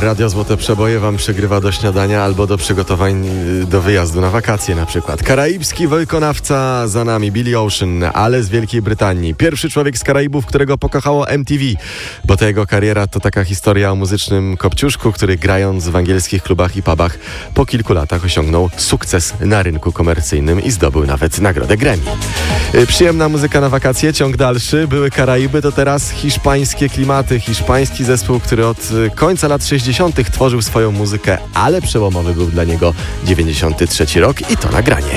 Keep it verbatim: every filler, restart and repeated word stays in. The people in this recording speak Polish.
Radio Złote Przeboje wam przygrywa do śniadania albo do przygotowań do wyjazdu na wakacje na przykład. Karaibski wykonawca za nami, Billy Ocean, ale z Wielkiej Brytanii. Pierwszy człowiek z Karaibów, którego pokochało M T V, bo ta jego kariera to taka historia o muzycznym kopciuszku, który grając w angielskich klubach i pubach po kilku latach osiągnął sukces na rynku komercyjnym i zdobył nawet nagrodę Grammy. Przyjemna muzyka na wakacje, ciąg dalszy. Były Karaiby, to teraz hiszpańskie klimaty. Hiszpański zespół, który od końca lat sześćdziesiątych tworzył swoją muzykę, ale przełomowy był dla niego dziewięćdziesiąty trzeci rok i to nagranie.